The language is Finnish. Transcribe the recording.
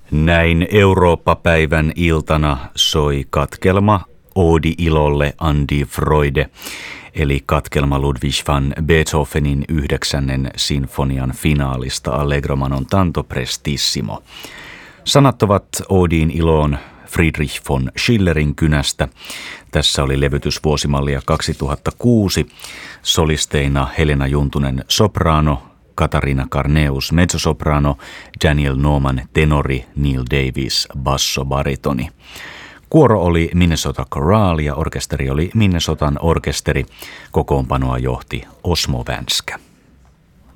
Näin Eurooppa-päivän iltana soi katkelma Oodi ilolle an die Freude, eli katkelma Ludwig van Beethovenin 9. sinfonian finaalista Allegro ma non tanto prestissimo. Sanat ovat Oodiin iloon Friedrich von Schillerin kynästä. Tässä oli levytysvuosimallia 2006. Solisteina Helena Juntunen soprano, Katarina Karneus mezzosoprano, Daniel Norman tenori, Neil Davies bassobaritoni. Kuoro oli Minnesota Chorale ja orkesteri oli Minnesotan orkesteri. Kokoonpanoa johti Osmo Vänskä.